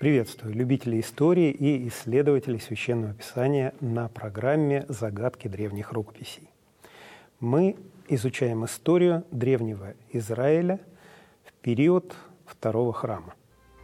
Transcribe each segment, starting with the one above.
Приветствую любителей истории и исследователей Священного Писания на программе «Загадки древних рукописей». Мы изучаем историю древнего Израиля в период Второго храма.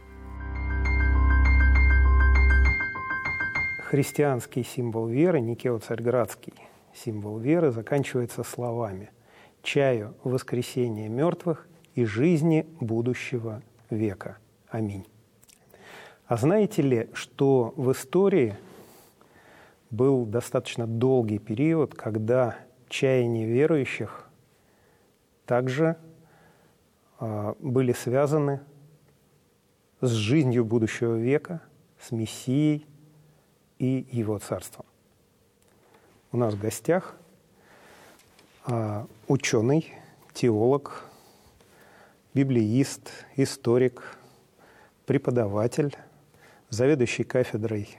Христианский символ веры, Никео Царьградский символ веры, заканчивается словами «Чаю воскресения мертвых и жизни будущего века. Аминь». А знаете ли, что в истории был достаточно долгий период, когда чаяния верующих также были связаны с жизнью будущего века, с Мессией и Его Царством? У нас в гостях ученый, теолог, библеист, историк, преподаватель, заведующий кафедрой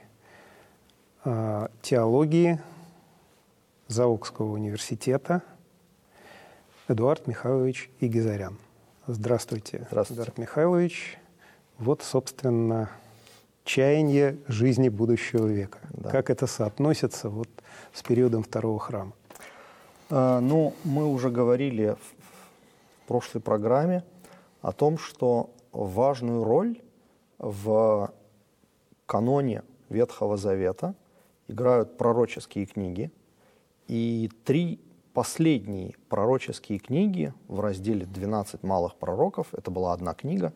теологии Заокского университета Эдуард Михайлович Игизарян. Здравствуйте, Эдуард Михайлович. Вот, собственно, чаяние жизни будущего века. Да. Как это соотносится вот с периодом Второго храма? Мы уже говорили в прошлой программе о том, что важную роль в каноне Ветхого Завета играют пророческие книги. И 3 последние пророческие книги в разделе 12 малых пророков, это была одна книга,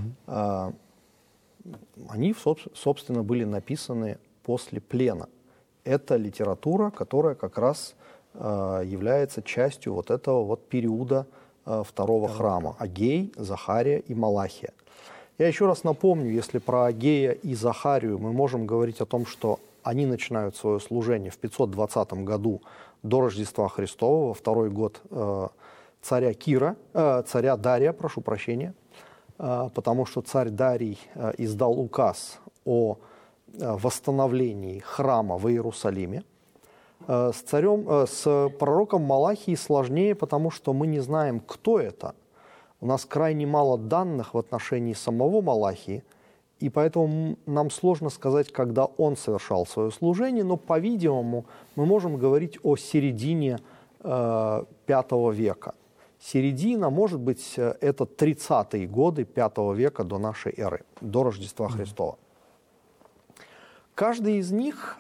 они, собственно, были написаны после плена. Это литература, которая как раз является частью вот этого вот периода Второго храма. Агей, Захария и Малахия. Я еще раз напомню, если про Агея и Захарию мы можем говорить о том, что они начинают свое служение в 520 году до Рождества Христова, во второй год царя Дария, прошу прощения, потому что царь Дарий издал указ о восстановлении храма в Иерусалиме. С пророком Малахией сложнее, потому что мы не знаем, кто это. У нас крайне мало данных в отношении самого Малахии, и поэтому нам сложно сказать, когда он совершал свое служение, но, по-видимому, мы можем говорить о середине V века. Середина, может быть, это 30-е годы V века до нашей эры, до Рождества Христова. Каждый из них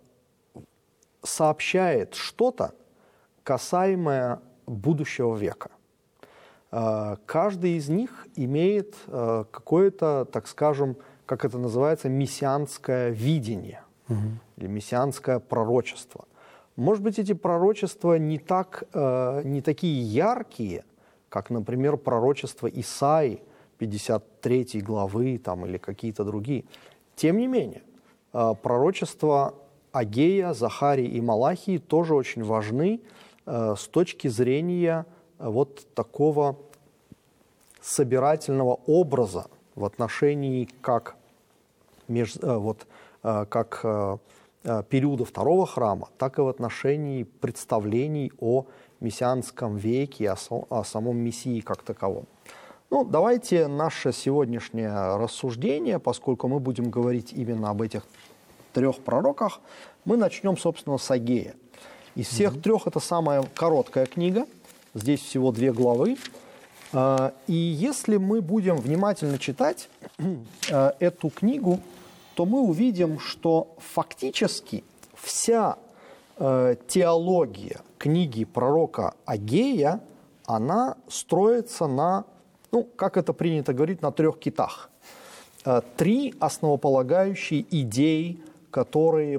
сообщает что-то, касаемое будущего века. Каждый из них имеет какое-то, так скажем, как это называется, мессианское видение или мессианское пророчество. Может быть, эти пророчества не такие яркие, как, например, пророчество Исаии, 53 главы там, или какие-то другие. Тем не менее, пророчества Агея, Захарии и Малахии тоже очень важны с точки зрения вот такого собирательного образа в отношении как периода Второго храма, так и в отношении представлений о мессианском веке, о самом Мессии как таковом. Давайте наше сегодняшнее рассуждение, поскольку мы будем говорить именно об этих 3 пророках, мы начнем, собственно, с Агея. Из всех 3 это самая короткая книга, здесь всего 2 главы. И если мы будем внимательно читать эту книгу, то мы увидим, что фактически вся теология книги пророка Агея, она строится на, как это принято говорить, на 3 китах. 3 основополагающие идеи, которые